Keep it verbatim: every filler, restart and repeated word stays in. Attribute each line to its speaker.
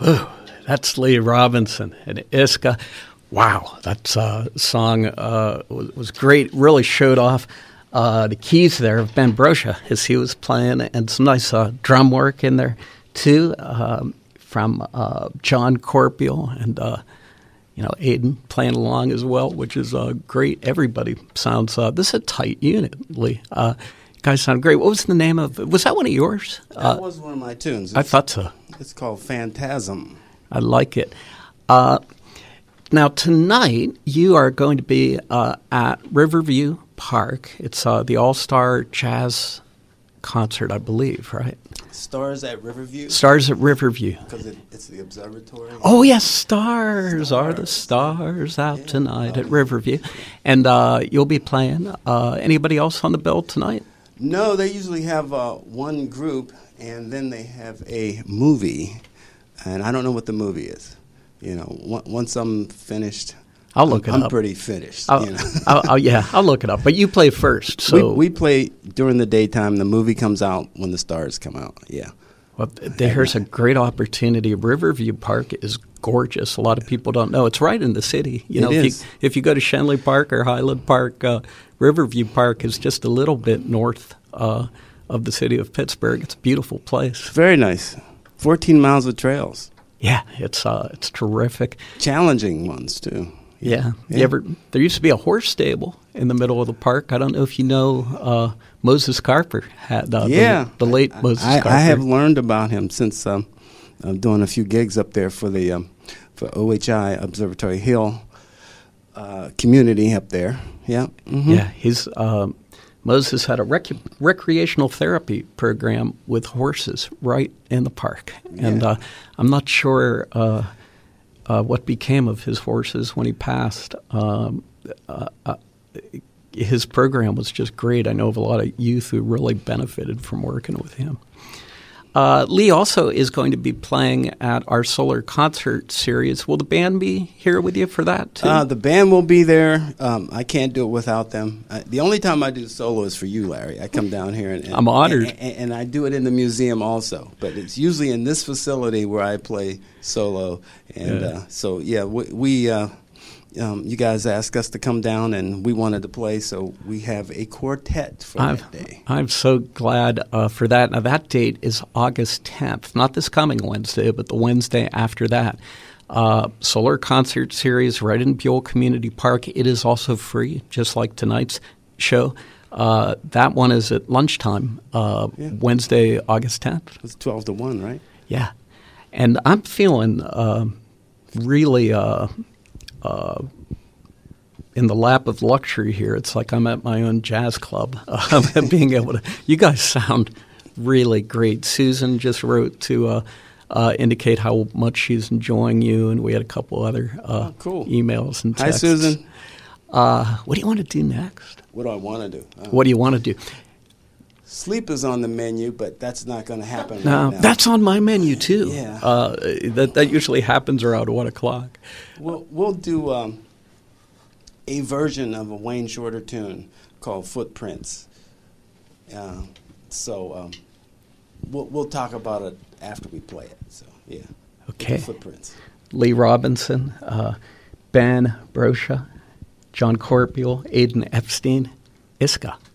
Speaker 1: Whew, that's Lee Robinson and Iska. Wow, that uh, song uh, was, was great. Really showed off uh, the keys there of Ben Brosha as he was playing, and some nice uh, drum work in there too um, from uh, John Corpiel and uh, you know Aiden playing along as well, which is uh, great. Everybody sounds. Uh, this is a tight unit, Lee. Uh, you guys sound great. What was the name of? Was that one of yours?
Speaker 2: That
Speaker 1: uh,
Speaker 2: was one of my tunes. It's,
Speaker 1: I thought so.
Speaker 2: It's called Phantasm.
Speaker 1: I like it. Uh, now, tonight, you are going to be uh, at Riverview Park. It's uh, the All-Star Jazz Concert, I believe, right?
Speaker 2: Stars at Riverview?
Speaker 1: Stars at Riverview.
Speaker 2: Because it, it's the observatory.
Speaker 1: Oh, yes, stars,
Speaker 2: Stars.
Speaker 1: are the stars out
Speaker 2: Yeah.
Speaker 1: tonight at
Speaker 2: Oh.
Speaker 1: Riverview. And uh, you'll be playing. Uh, anybody else on the bill tonight?
Speaker 2: No, they usually have uh, one group, and then they have a movie. And I don't know what the movie is. You know, on- once I'm finished,
Speaker 1: I'll look
Speaker 2: I'm,
Speaker 1: it
Speaker 2: I'm
Speaker 1: up.
Speaker 2: pretty finished.
Speaker 1: I'll,
Speaker 2: you know?
Speaker 1: I'll, I'll, yeah, I'll look it up. But you play first, so
Speaker 2: we, we play during the daytime. The movie comes out when the stars come out. Yeah.
Speaker 1: well, there's a great opportunity. Riverview Park is gorgeous. A lot of people don't know. It's right in the city. You know,
Speaker 2: It
Speaker 1: if
Speaker 2: is.
Speaker 1: you if you go to Shenley Park or Highland Park, uh, Riverview Park is just a little bit north uh, of the city of Pittsburgh. It's a beautiful place.
Speaker 2: Very nice. fourteen miles of trails.
Speaker 1: Yeah, it's uh, it's terrific.
Speaker 2: Challenging ones, too.
Speaker 1: Yeah.
Speaker 2: Yeah.
Speaker 1: You ever, there used to be a horse stable in the middle of the park. I don't know if you know uh, Moses Carper had uh,
Speaker 2: Yeah.
Speaker 1: the, the late Moses
Speaker 2: I,
Speaker 1: Carper.
Speaker 2: I have learned about him since um, I'm doing a few gigs up there for the um, for O H I Observatory Hill uh, community up there. Yeah. hmm
Speaker 1: Yeah, he's um, Moses had a rec- recreational therapy program with horses right in the park, and
Speaker 2: Yeah.
Speaker 1: uh, I'm not sure uh, uh, what became of his horses when he passed. Um, uh, uh, his program was just great. I know of a lot of youth who really benefited from working with him. Uh, Lee also is going to be playing at our Solar Concert Series. Will the band be here with you for that, too?
Speaker 2: Uh, the band will be there. Um, I can't do it without them. Uh, the only time I do solo is for you, Larry. I come down here and, and
Speaker 1: I'm honored.
Speaker 2: and, and, and I do it in the museum also. But it's usually in this facility where I play solo. And
Speaker 1: Yeah.
Speaker 2: uh, so yeah, we, we uh, um, you guys asked us to come down, and we wanted to play, so we have a quartet for
Speaker 1: I'm,
Speaker 2: that day.
Speaker 1: I'm so glad uh, for that. Now, that date is August tenth, not this coming Wednesday, but the Wednesday after that. Uh, Solar Concert Series right in Buell Community Park. It is also free, just like tonight's show. Uh, that one is at lunchtime, uh,
Speaker 2: Yeah.
Speaker 1: Wednesday, August tenth.
Speaker 2: It's twelve to one, right?
Speaker 1: Yeah. And I'm feeling uh, really uh, uh, in the lap of luxury here. It's like I'm at my own jazz club. Uh, being able to, you guys sound really great. Susan just wrote to uh, uh, indicate how much she's enjoying you, and we had a couple other uh,
Speaker 2: Oh, cool.
Speaker 1: emails and
Speaker 2: Hi,
Speaker 1: texts.
Speaker 2: Susan.
Speaker 1: Uh, what do you want to do next?
Speaker 2: What do I want to do? Uh,
Speaker 1: What do you want to do?
Speaker 2: Sleep is on the menu, but that's not going to happen
Speaker 1: No,
Speaker 2: right now.
Speaker 1: that's on my menu too.
Speaker 2: Yeah.
Speaker 1: Uh, that that usually happens around one o'clock.
Speaker 2: We'll, we'll do um, a version of a Wayne Shorter tune called Footprints. Uh, so um, we'll, we'll talk about it after we play it. So, yeah.
Speaker 1: Okay.
Speaker 2: Footprints.
Speaker 1: Lee Robinson, uh, Ben Brosha, John Corpiel, Aiden Epstein, Iska.